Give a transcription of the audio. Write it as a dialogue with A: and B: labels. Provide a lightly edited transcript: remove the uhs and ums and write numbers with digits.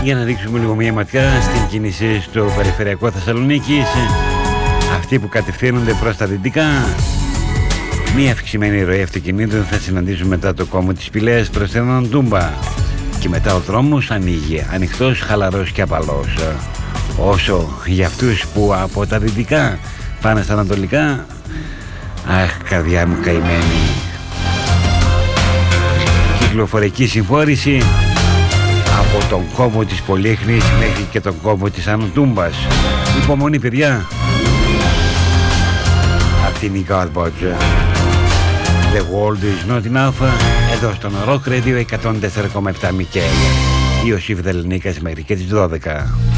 A: Για να δείξουμε λίγο μια ματιά στην κίνηση στο περιφερειακό Θεσσαλονίκης, αυτοί που κατευθύνονται προς τα δυτικά, μια αυξημένη ροή αυτοκινήτων θα συναντήσουν μετά το κόμβο της Πηλαίας προς την Ανατούμπα και μετά ο δρόμος ανοίγει ανοιχτός, χαλαρός και απαλός. Όσο για αυτούς που από τα δυτικά πάνε στα ανατολικά, αχ, καρδιά μου καημένη. Κυκλοφορική συμφόρηση από τον κόμβο της Πολύχνης μέχρι και τον κόμβο της Ανατούμπας. Υπομονή, παιδιά. Αυτή είναι η Godwatch. The world is not enough. Εδώ στον Rock Radio 104,7 Μικέλ. Η Ιωσήφ Δελνίκας μέχρι και τις 12.